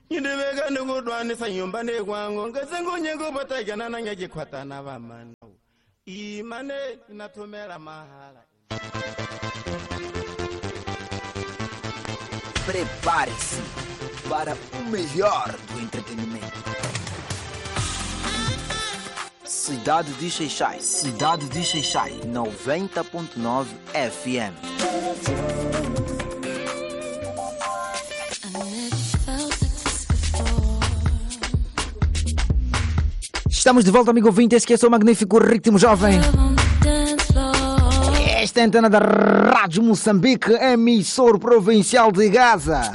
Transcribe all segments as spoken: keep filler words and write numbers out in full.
Indivega nugudwani sayumbane gwango ngazengo nyego batagana nanyaje kwatana bamana. Imane inatumela mahala. Prepare-se para o melhor do entretenimento. Cidade de Xai-Xai, Cidade de Xai-Xai, noventa ponto nove F M. Estamos de volta, amigo ouvinte. Esse que é o seu magnífico ritmo jovem. Esta é a antena da Rádio Moçambique, emissor provincial de Gaza.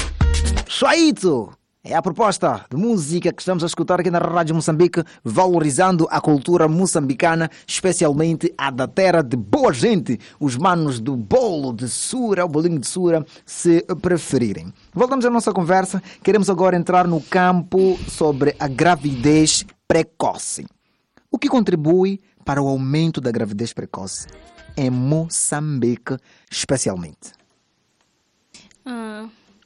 Chaito é a proposta de música que estamos a escutar aqui na Rádio Moçambique, valorizando a cultura moçambicana, especialmente a da terra de boa gente, os manos do bolo de sura, o bolinho de sura, se preferirem. Voltamos à nossa conversa. Queremos agora entrar no campo sobre a gravidez precoce. O que contribui para o aumento da gravidez precoce em Moçambique, especialmente? Ah,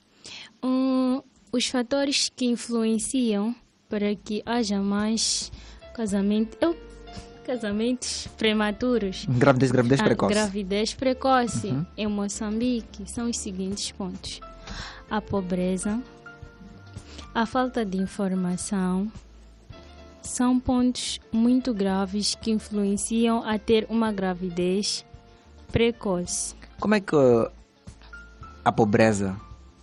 um, os fatores que influenciam para que haja mais casamento, eu, casamentos prematuros. Gravidez, gravidez a precoce. Gravidez precoce Uhum. em Moçambique são os seguintes pontos: a pobreza, a falta de informação. São pontos muito graves que influenciam a ter uma gravidez precoce. Como é que a pobreza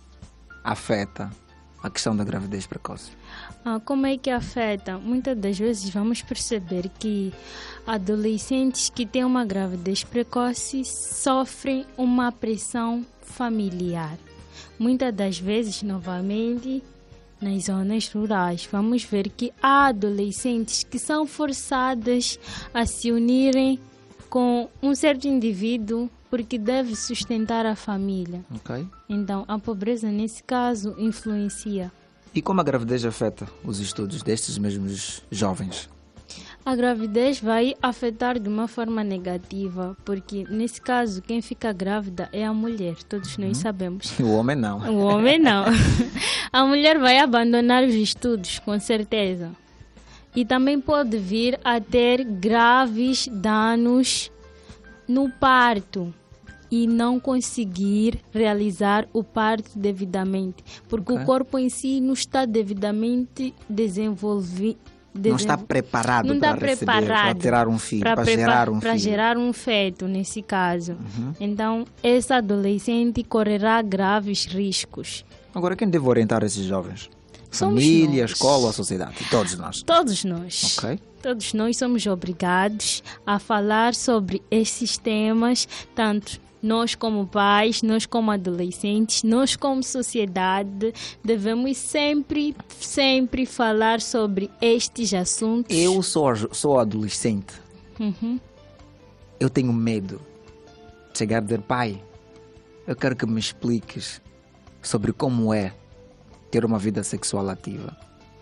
afeta a questão da gravidez precoce? Ah, como é que afeta? Muitas das vezes vamos perceber que adolescentes que têm uma gravidez precoce sofrem uma pressão familiar. Muitas das vezes, novamente, nas zonas rurais, vamos ver que há adolescentes que são forçadas a se unirem com um certo indivíduo porque deve sustentar a família. Ok. Então, a pobreza, nesse caso, influencia. E como a gravidez afeta os estudos destes mesmos jovens? A gravidez vai afetar de uma forma negativa, porque, nesse caso, quem fica grávida é a mulher, todos nós sabemos. O homem não. O homem não. A mulher vai abandonar os estudos, com certeza. E também pode vir a ter graves danos no parto e não conseguir realizar o parto devidamente, porque Ok. o corpo em si não está devidamente desenvolvido. Não está preparado Não para está receber, preparado para tirar um filho, para, prepa- gerar um para filho. gerar um feto, nesse caso. Uhum. Então, essa adolescente correrá graves riscos. Agora, quem deve orientar esses jovens? Somos Família, nós. escola, a sociedade, todos nós. Todos nós. Ok. Todos nós somos obrigados a falar sobre esses temas, tanto nós como pais, nós como adolescentes, nós como sociedade, devemos sempre, sempre falar sobre estes assuntos. Eu sou, sou adolescente. Uhum. Eu tenho medo de chegar a dizer, pai, eu quero que me expliques sobre como é ter uma vida sexual ativa.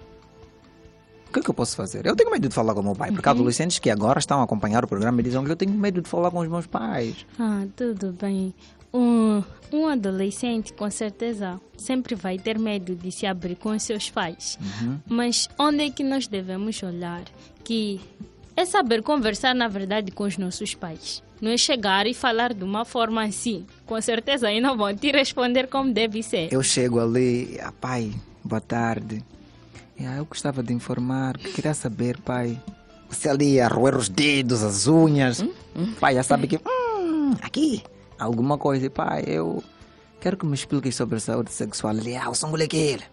O que é que eu posso fazer? Eu tenho medo de falar com o meu pai, porque há adolescentes que agora estão a acompanhar o programa e dizem que eu tenho medo de falar com os meus pais. Ah, tudo bem. Um, um adolescente, com certeza, sempre vai ter medo de se abrir com os seus pais. Uhum. Mas onde é que nós devemos olhar? Que é saber conversar, na verdade, com os nossos pais. Não é chegar e falar de uma forma assim. Com certeza aí não vão te responder como deve ser. Eu chego ali, ah, pai, boa tarde. Ah, eu gostava de informar, que queria saber, pai. Você ali a roer os dedos, as unhas. Hum? Hum? Pai, já sabe que, hum, aqui, alguma coisa. Pai, eu quero que me explique sobre a saúde sexual. Ele, ah, eu sou um molequeiro.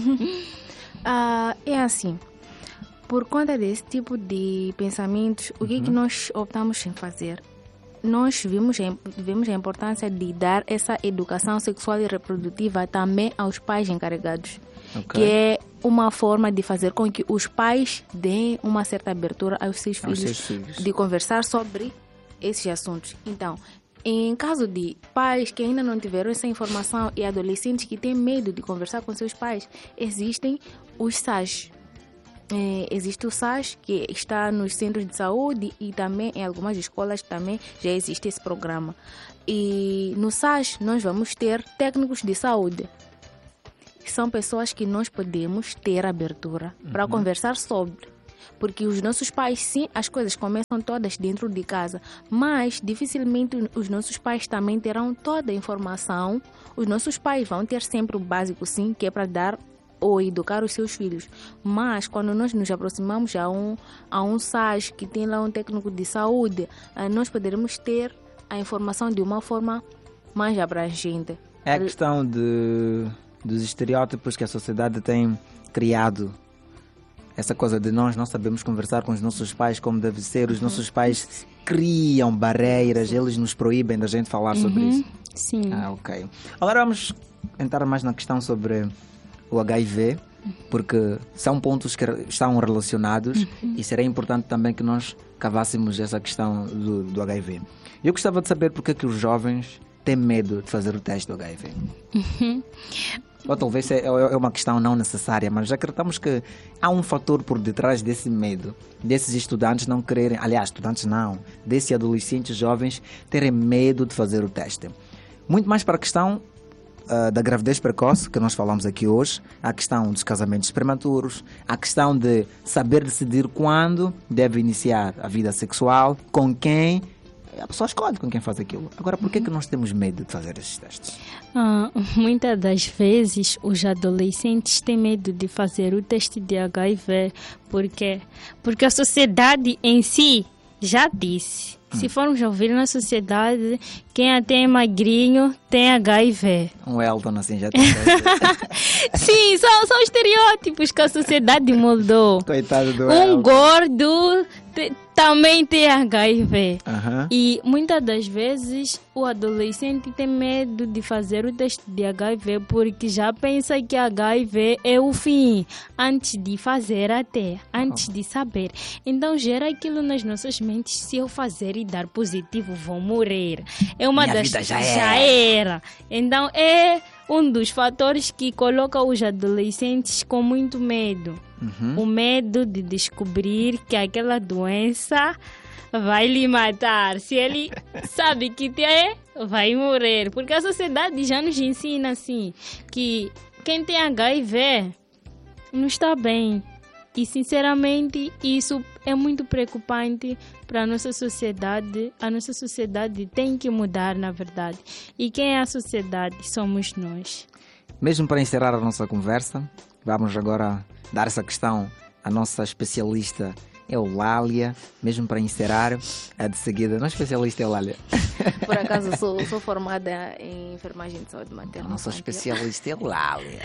Ah, é assim, por conta desse tipo de pensamentos, o que, que nós optamos em fazer? Nós vimos, a- vimos a importância de dar essa educação sexual e reprodutiva também aos pais encarregados. Ok. Que é uma forma de fazer com que os pais deem uma certa abertura aos seus Aos filhos, seus filhos. de conversar sobre esses assuntos. Então, em caso de pais que ainda não tiveram essa informação e adolescentes que têm medo de conversar com seus pais, existem os S A S. É, existe o S A S, que está nos centros de saúde, e também em algumas escolas também já existe esse programa. E no S A S nós vamos ter técnicos de saúde. são pessoas que nós podemos ter abertura uhum. para conversar sobre. Porque os nossos pais, sim, as coisas começam todas dentro de casa, mas dificilmente os nossos pais também terão toda a informação. Os nossos pais vão ter sempre o básico, sim, que é para dar ou educar os seus filhos. Mas quando nós nos aproximamos a um, a um S A S que tem lá um técnico de saúde, nós poderemos ter a informação de uma forma mais abrangente. É a questão de, dos estereótipos que a sociedade tem criado. Essa coisa de nós não sabemos conversar com os nossos pais como deve ser. Os uhum. nossos pais criam barreiras, Sim. eles nos proíbem da gente falar uhum. sobre isso. Sim. Ah, ok. Agora vamos entrar mais na questão sobre o H I V, porque são pontos que estão relacionados uhum. e seria importante também que nós cavássemos essa questão do, do H I V. Eu gostava de saber porque é que os jovens têm medo de fazer o teste do H I V. Uhum. Ou talvez é uma questão não necessária, mas acreditamos que há um fator por detrás desse medo, desses estudantes não quererem, aliás, estudantes não, desses adolescentes jovens terem medo de fazer o teste. Muito mais para a questão uh, da gravidez precoce, que nós falamos aqui hoje, a questão dos casamentos prematuros, a questão de saber decidir quando deve iniciar a vida sexual, com quem. A pessoa escolhe com quem faz aquilo. Agora, por que, que nós temos medo de fazer esses testes? Ah, muitas das vezes, os adolescentes têm medo de fazer o teste de H I V. Por quê? Porque a sociedade em si já disse. Hum. Se formos ouvir na sociedade, quem até é magrinho tem H I V. Um Elton assim já tem. Sim, são, são estereótipos que a sociedade moldou. Coitado do Um Elton. gordo te, também tem H I V. Uhum. E muitas das vezes o adolescente tem medo de fazer o teste de H I V porque já pensa que H I V é o fim, antes de fazer até, antes oh. de saber. Então gera aquilo nas nossas mentes: se eu fazer e dar positivo, vou morrer. É uma Minha das vida já, já era. Então é um dos fatores que coloca os adolescentes com muito medo. Uhum. O medo de descobrir que aquela doença vai lhe matar. Se ele sabe que tem, vai morrer. Porque a sociedade já nos ensina assim, que quem tem H I V não está bem. E sinceramente isso é muito preocupante para a nossa sociedade. A nossa sociedade tem que mudar, na verdade. E quem é a sociedade? Somos nós. Mesmo para encerrar a nossa conversa, vamos agora dar essa questão à nossa especialista Eulália, mesmo para encerrar, a de seguida. Não, especialista Eulália. Por acaso sou, sou formada em enfermagem de saúde materna. Nossa especialista Eulália.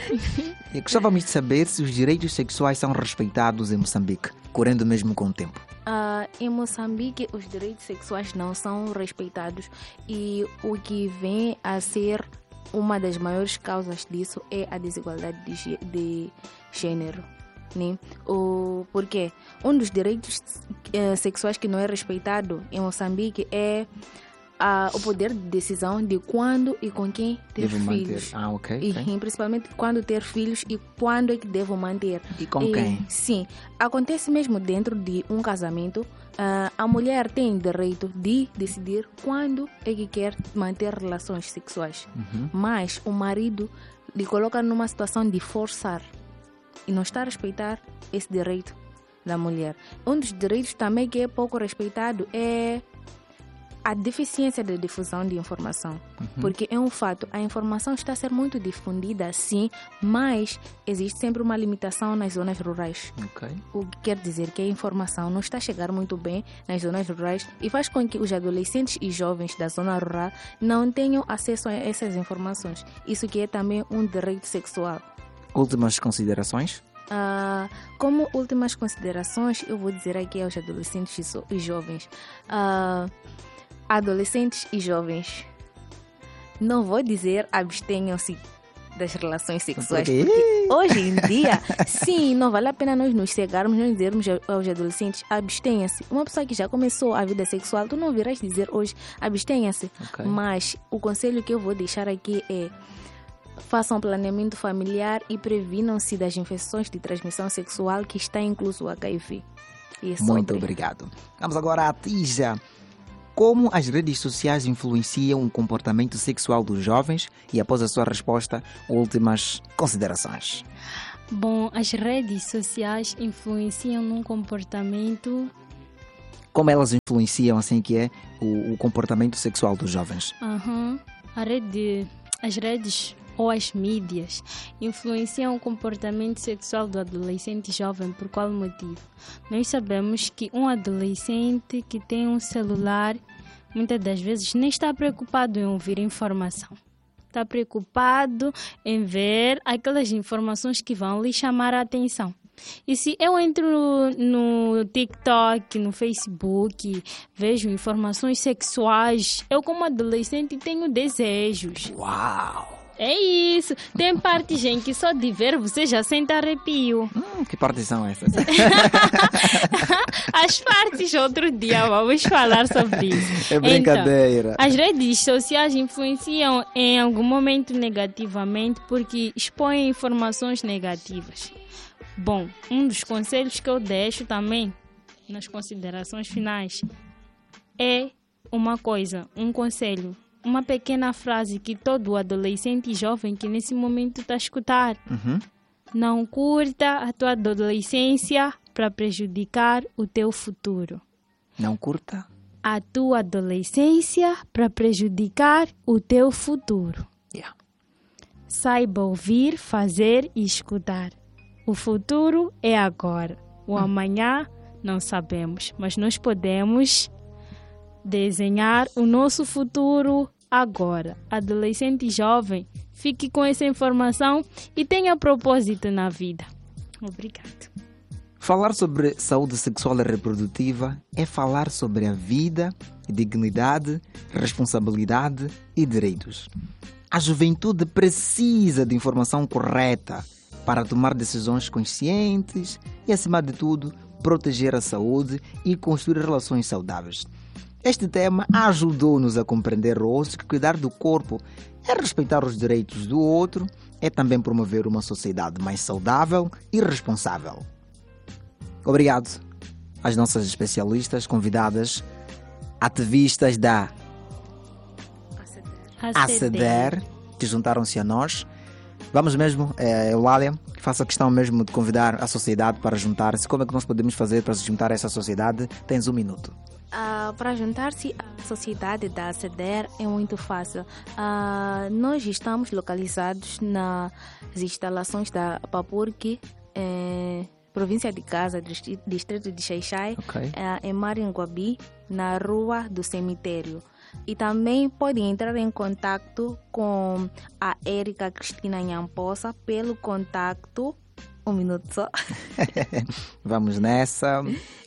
E gostávamos de saber se os direitos sexuais são respeitados em Moçambique, correndo mesmo com o tempo. Uh, em Moçambique, os direitos sexuais não são respeitados e o que vem a ser uma das maiores causas disso é a desigualdade de, de gênero. Né? O, porque um dos direitos eh, sexuais que não é respeitado em Moçambique é a, o poder de decisão de quando e com quem ter devo filhos. Manter. Ah, ok. E, okay. principalmente quando ter filhos e quando é que devo manter. E com e, quem? Sim. Acontece mesmo dentro de um casamento. Uh, a mulher tem direito de decidir quando é que quer manter relações sexuais. Uhum. Mas o marido lhe coloca numa situação de forçar e não está a respeitar esse direito da mulher. Um dos direitos também que é pouco respeitado é a deficiência de difusão de informação. Uhum. Porque é um fato, a informação está a ser muito difundida, sim, mas existe sempre uma limitação nas zonas rurais. Okay. O que quer dizer que a informação não está a chegar muito bem nas zonas rurais e faz com que os adolescentes e jovens da zona rural não tenham acesso a essas informações. Isso que é também um direito sexual. Últimas considerações? Uh, como últimas considerações, eu vou dizer aqui aos adolescentes e, so- e jovens. Uh, adolescentes e jovens, não vou dizer abstenham-se das relações sexuais, porque hoje em dia, sim, não vale a pena nós nos cegarmos, nós dizermos aos adolescentes abstenha-se. Uma pessoa que já começou a vida sexual, tu não virás dizer hoje abstenha-se. Okay. Mas o conselho que eu vou deixar aqui é: façam um planeamento familiar e previnam-se das infecções de transmissão sexual que está incluso o H I V. Muito obrigado. Vamos agora à Tija. como as redes sociais influenciam o comportamento sexual dos jovens e, após a sua resposta, últimas considerações. Bom, as redes sociais influenciam no comportamento... Como elas influenciam, assim que é, o, o comportamento sexual dos jovens? Uhum. A rede, as redes ou as mídias influenciam o comportamento sexual do adolescente jovem. Por qual motivo? Nós sabemos que um adolescente que tem um celular, muitas das vezes nem está preocupado em ouvir informação. Está preocupado em ver aquelas informações que vão lhe chamar a atenção. E se eu entro no, no TikTok, no Facebook, vejo informações sexuais, eu como adolescente tenho desejos. Uau! É isso. Tem parte, gente, que só de ver você já sente arrepio. Hum, que partes são essas? As partes, outro dia vamos falar sobre isso. É brincadeira. Então, as redes sociais influenciam em algum momento negativamente porque expõem informações negativas. Bom, um dos conselhos que eu deixo também nas considerações finais é uma coisa, um conselho, uma pequena frase que todo adolescente e jovem que nesse momento está a escutar. Uhum. Não curta a tua adolescência para prejudicar o teu futuro. Não curta a tua adolescência para prejudicar o teu futuro. Yeah. Saiba ouvir, fazer e escutar. O futuro é agora. O amanhã não sabemos, mas nós podemos desenhar o nosso futuro agora. Adolescente e jovem, fique com essa informação e tenha propósito na vida. Obrigado. Falar sobre saúde sexual e reprodutiva é falar sobre a vida, dignidade, responsabilidade e direitos. A juventude precisa de informação correta para tomar decisões conscientes e, acima de tudo, proteger a saúde e construir relações saudáveis. Este tema ajudou-nos a compreender hoje que cuidar do corpo é respeitar os direitos do outro, é também promover uma sociedade mais saudável e responsável. Obrigado às nossas especialistas, convidadas, ativistas da ACEDER, que juntaram-se a nós. Vamos mesmo, é, Eulália, que faça a questão mesmo de convidar a sociedade para juntar-se. Como é que nós podemos fazer para se juntar a essa sociedade? Tens um minuto. Uh, para juntar-se à sociedade da ACEDER é muito fácil. Uh, nós estamos localizados nas instalações da Papurque, eh, província de Gaza, distrito de Xai-Xai, Okay. uh, em Maringuabi, na rua do cemitério. E também podem entrar em contato com a Érica Cristina Nhamposa pelo contato. Um minuto só. Vamos nessa.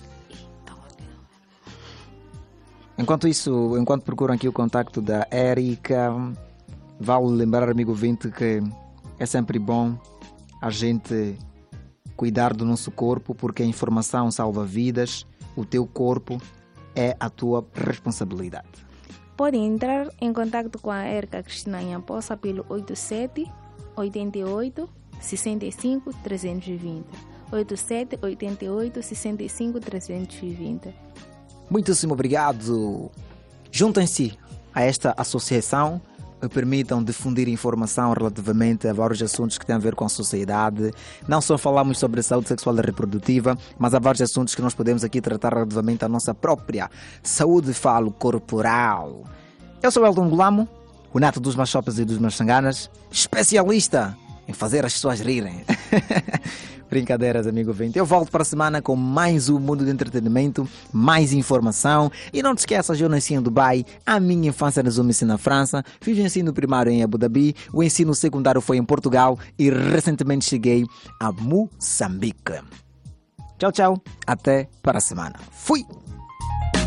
Enquanto isso, enquanto procuram aqui o contacto da Érica, vale lembrar, amigo ouvinte, que é sempre bom a gente cuidar do nosso corpo, porque a informação salva vidas, o teu corpo é a tua responsabilidade. Podem entrar em contato com a Érica Cristina Nhamposa pelo oito sete oito oito sessenta e cinco trezentos e vinte. oito sete oito oito sessenta e cinco trezentos e vinte. Muitíssimo obrigado. Juntem-se a esta associação e permitam difundir informação relativamente a vários assuntos que têm a ver com a sociedade. Não só falamos sobre a saúde sexual e reprodutiva, mas há vários assuntos que nós podemos aqui tratar relativamente à nossa própria saúde falo corporal. Eu sou Elton Gulamo, o nato dos machopas e dos machanganas, especialista em fazer as pessoas rirem. Brincadeiras, amigo vinte. Eu volto para a semana com mais um mundo de entretenimento, mais informação. E não te esqueças, eu nasci em Dubai, a minha infância resume-se na França, fiz o ensino primário em Abu Dhabi, o ensino secundário foi em Portugal e recentemente cheguei a Moçambique. Tchau, tchau. Até para a semana. Fui!